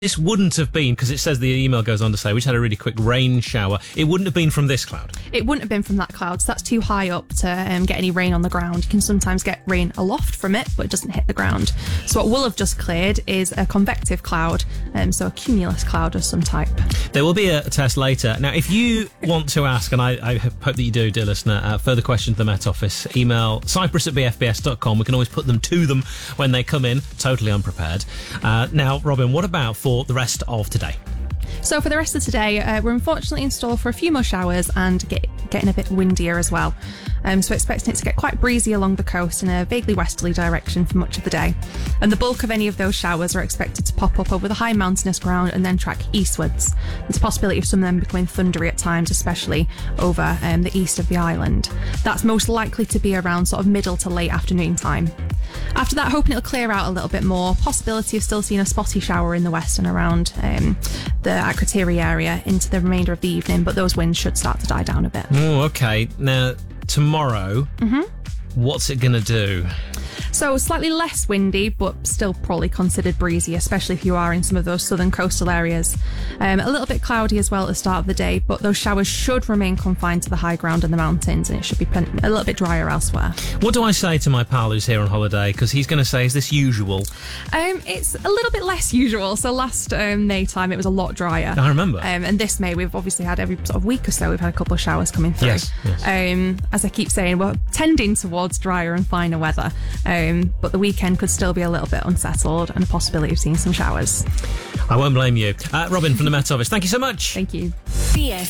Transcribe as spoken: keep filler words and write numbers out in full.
This wouldn't have been, because it says the email goes on to say, we just had a really quick rain shower. It wouldn't have been from this cloud. It wouldn't have been from that cloud, so that's too high up to um, get any rain on the ground. You can sometimes get rain aloft from it, but it doesn't hit the ground. So what will have just cleared is a convective cloud, um, so a cumulus cloud of some type. There will be a test later. Now, if you want to ask, and I, I hope that you do, dear listener, uh, further questions to the Met Office, email cyprus at b f b s dot com. We can always put them to them when they come in, totally unprepared. Uh, now, Robin, what about for the rest of today? So for the rest of today, uh, we're unfortunately in store for a few more showers and get, getting a bit windier as well. Um, so expecting it to get quite breezy along the coast in a vaguely westerly direction for much of the day. And the bulk of any of those showers are expected to pop up over the high mountainous ground and then track eastwards. There's a possibility of some of them becoming thundery at times, especially over um, the east of the island. That's most likely to be around sort of middle to late afternoon time. After that, hoping it'll clear out a little bit more. Possibility of still seeing a spotty shower in the west and around um, the Akrotiri area into the remainder of the evening, but those winds should start to die down a bit. Oh, okay. Now, tomorrow, mm-hmm. what's it going to do? So slightly less windy, but still probably considered breezy, especially if you are in some of those southern coastal areas. Um, a little bit cloudy as well at the start of the day, but those showers should remain confined to the high ground and the mountains, and it should be a little bit drier elsewhere. What do I say to my pal who's here on holiday? Because he's going to say, is this usual? Um, it's a little bit less usual. So last um, May time, it was a lot drier. I remember. Um, and this May, we've obviously had every sort of week or so, we've had a couple of showers coming through. Yes, yes. Um, as I keep saying, we're tending towards drier and finer weather. Um, but the weekend could still be a little bit unsettled and a possibility of seeing some showers. I won't blame you. Uh, Robin from the Met Office, thank you so much. Thank you. B F